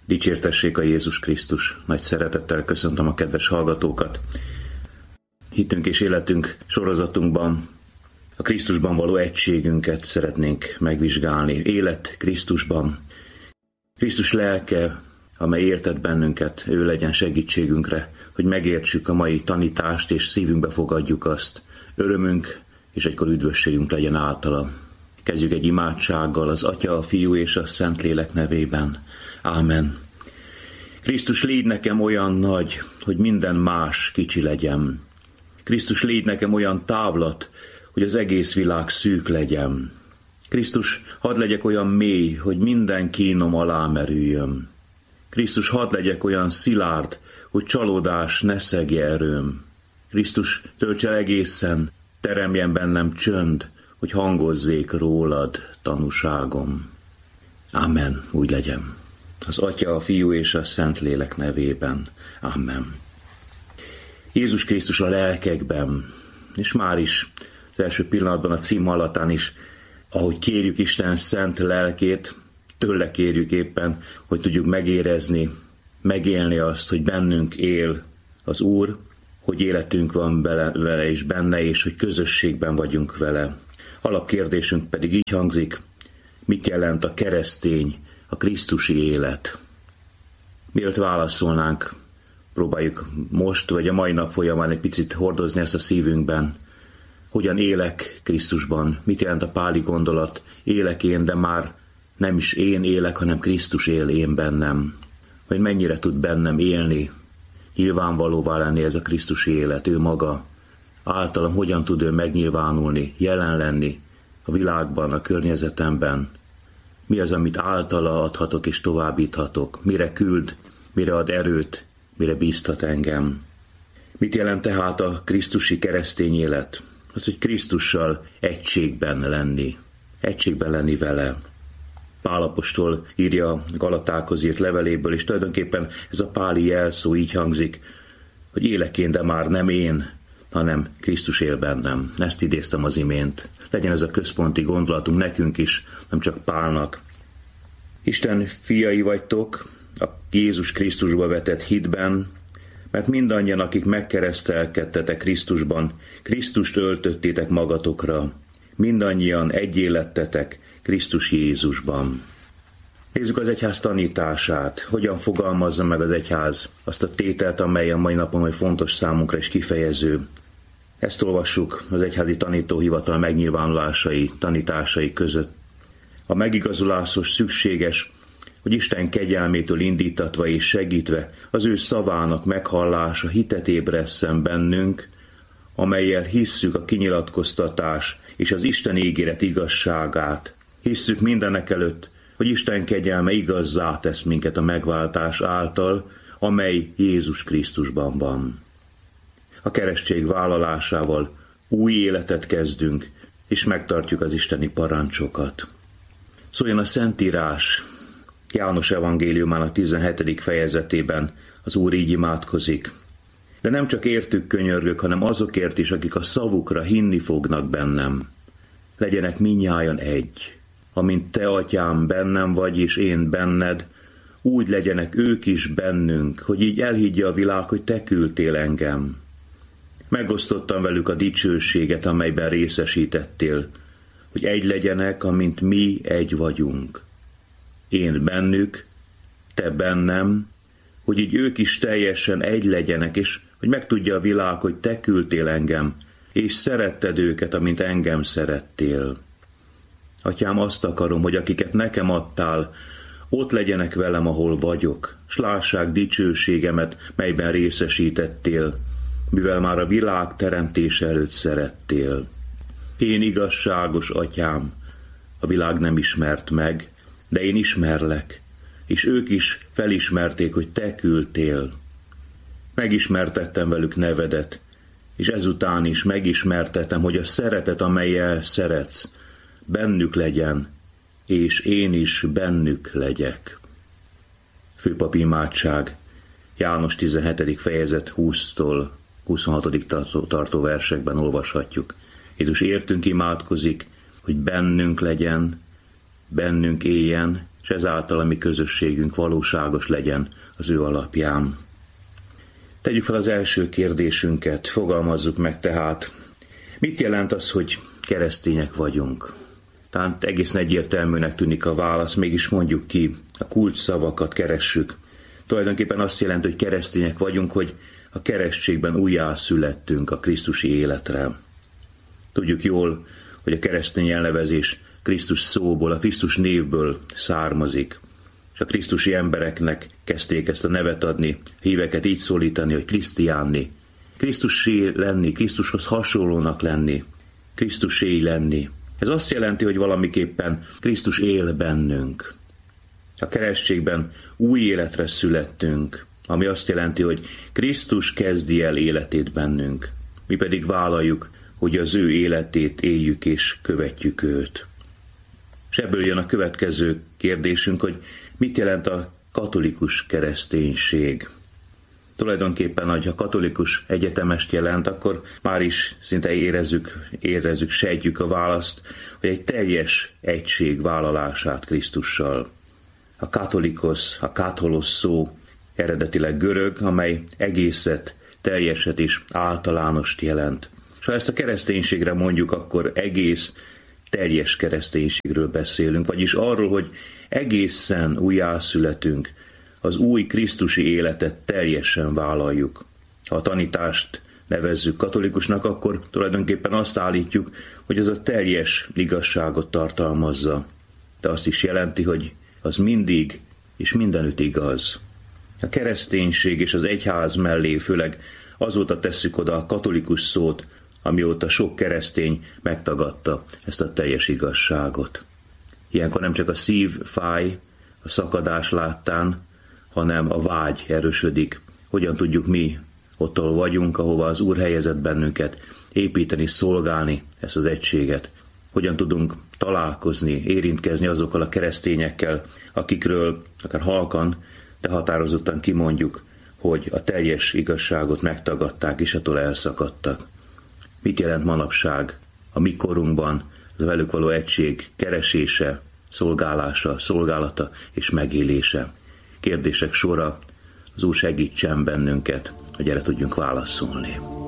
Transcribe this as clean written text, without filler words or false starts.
Dicsértessék a Jézus Krisztus. Nagy szeretettel köszöntöm a kedves hallgatókat. Hitünk és életünk sorozatunkban a Krisztusban való egységünket szeretnénk megvizsgálni. Élet Krisztusban. Krisztus lelke, amely értet bennünket, ő legyen segítségünkre, hogy megértsük a mai tanítást és szívünkbe fogadjuk azt. Örömünk és egykor üdvösségünk legyen általa. Kezdjük egy imádsággal az Atya, a Fiú és a Szentlélek nevében. Ámen. Krisztus, légy nekem olyan nagy, hogy minden más kicsi legyen. Krisztus, légy nekem olyan távlat, hogy az egész világ szűk legyen. Krisztus, hadd legyek olyan mély, hogy minden kínom alá merüljön. Krisztus, hadd legyek olyan szilárd, hogy csalódás ne szegje erőm. Krisztus, tölts el egészen, teremjen bennem csönd, hogy hangozzék rólad tanúságom. Ámen, úgy legyen. Az Atya, a Fiú és a Szentlélek nevében. Amen. Jézus Krisztus a lelkekben, és már is az első pillanatban a cím hallatán is, ahogy kérjük Isten szent lelkét, tőle kérjük éppen, hogy tudjuk megérezni, megélni azt, hogy bennünk él az Úr, hogy életünk van vele és benne, és hogy közösségben vagyunk vele. Alapkérdésünk pedig így hangzik: mit jelent a keresztény, a krisztusi élet? Mielőtt válaszolnánk, próbáljuk most, vagy a mai nap folyamán egy picit hordozni ezt a szívünkben. Hogyan élek Krisztusban? Mit jelent a páli gondolat? Élek én, de már nem is én élek, hanem Krisztus él én bennem. Hogy mennyire tud bennem élni, nyilvánvalóvá lenni ez a krisztusi élet, ő maga. Általam hogyan tud ő megnyilvánulni, jelen lenni a világban, a környezetemben. Mi az, amit általa adhatok és továbbíthatok? Mire küld, mire ad erőt, mire bíztat engem? Mit jelent tehát a krisztusi keresztény élet? Az, hogy Krisztussal egységben lenni vele. Pál apostol írja Galatákhoz írt leveléből, és tulajdonképpen ez a páli jelszó így hangzik, hogy élek én, de már nem én, hanem Krisztus él bennem. Ezt idéztem az imént. Legyen ez a központi gondolatunk nekünk is, nem csak Pálnak. Isten fiai vagytok a Jézus Krisztusba vetett hitben, mert mindannyian, akik megkeresztelkedtetek Krisztusban, Krisztust öltöttétek magatokra. Mindannyian egyé lettetek Krisztus Jézusban. Nézzük az egyház tanítását. Hogyan fogalmazza meg az egyház azt a tételt, amely a mai napon hogy fontos számunkra és kifejező. Ezt olvassuk az egyházi tanítóhivatal megnyilvánulásai, tanításai között. A megigazulásos szükséges, hogy Isten kegyelmétől indítatva és segítve az ő szavának meghallása hitet ébresszen bennünk, amellyel hisszük a kinyilatkoztatás és az Isten ígéret igazságát. Hisszük mindenekelőtt, hogy Isten kegyelme igazzá tesz minket a megváltás által, amely Jézus Krisztusban van. A keresztség vállalásával új életet kezdünk, és megtartjuk az isteni parancsokat. Szóljon a Szentírás. János evangéliumának 17. fejezetében az Úr így imádkozik. De nem csak értük könyörgök, hanem azokért is, akik a szavukra hinni fognak bennem. Legyenek mindnyájan egy. Amint te, atyám, bennem vagy, és én benned, úgy legyenek ők is bennünk, hogy így elhiggye a világ, hogy te küldtél engem. Megosztottam velük a dicsőséget, amelyben részesítettél, hogy egy legyenek, amint mi egy vagyunk. Én bennük, te bennem, hogy így ők is teljesen egy legyenek, és hogy megtudja a világ, hogy te küldtél engem, és szeretted őket, amint engem szerettél. Atyám, azt akarom, hogy akiket nekem adtál, ott legyenek velem, ahol vagyok, s lássák dicsőségemet, melyben részesítettél, mivel már a világ teremtése előtt szerettél. Én igazságos atyám, a világ nem ismert meg, de én ismerlek, és ők is felismerték, hogy te küldtél. Megismertettem velük nevedet, és ezután is megismertetem, hogy a szeretet, amellyel szeretsz, bennük legyen, és én is bennük legyek. Főpapi imádság, János 17. fejezet 20-tól 26. tartó versekben olvashatjuk. Jézus értünk imádkozik, hogy bennünk legyen, bennünk éljen, és ezáltal a mi közösségünk valóságos legyen az ő alapján. Tegyük fel az első kérdésünket, fogalmazzuk meg tehát, mit jelent az, hogy keresztények vagyunk? Talán egészen egyértelműnek tűnik a válasz, mégis mondjuk ki, a kulcsszavakat keressük. Tulajdonképpen azt jelenti, hogy keresztények vagyunk, hogy a keresztségben újjászülettünk a krisztusi életre. Tudjuk jól, hogy a keresztény elnevezés Krisztus szóból, a Krisztus névből származik, és a krisztusi embereknek kezdték ezt a nevet adni, híveket így szólítani, hogy krisztiánni. Krisztussé lenni, Krisztushoz hasonlónak lenni, Krisztusé lenni. Ez azt jelenti, hogy valamiképpen Krisztus él bennünk. A keresztségben új életre születtünk, ami azt jelenti, hogy Krisztus kezdi el életét bennünk. Mi pedig vállaljuk, hogy az ő életét éljük és követjük őt. És ebből jön a következő kérdésünk, hogy mit jelent a katolikus kereszténység. Tulajdonképpen, ha katolikus egyetemest jelent, akkor már is szinte érezzük, sejtjük a választ, hogy egy teljes egység vállalását Krisztussal. A katholos szó eredetileg görög, amely egészet, teljeset és általánost jelent. És ha ezt a kereszténységre mondjuk, akkor egész, teljes kereszténységről beszélünk, vagyis arról, hogy egészen újjászületünk, az új krisztusi életet teljesen vállaljuk. Ha a tanítást nevezzük katolikusnak, akkor tulajdonképpen azt állítjuk, hogy ez a teljes igazságot tartalmazza. De azt is jelenti, hogy az mindig és mindenütt igaz. A kereszténység és az egyház mellé főleg azóta tesszük oda a katolikus szót, amióta sok keresztény megtagadta ezt a teljes igazságot. Ilyenkor nem csak a szív fáj, a szakadás láttán, hanem a vágy erősödik. Hogyan tudjuk mi, ott, ahol vagyunk, ahova az Úr helyezett bennünket, építeni, szolgálni ezt az egységet. Hogyan tudunk találkozni, érintkezni azokkal a keresztényekkel, akikről akár halkan, de határozottan kimondjuk, hogy a teljes igazságot megtagadták és attól elszakadtak. Mit jelent manapság a mi korunkban az velük való egység keresése, szolgálása, szolgálata és megélése? Kérdések sora, az Úr segítsen bennünket, hogy erre tudjunk válaszolni.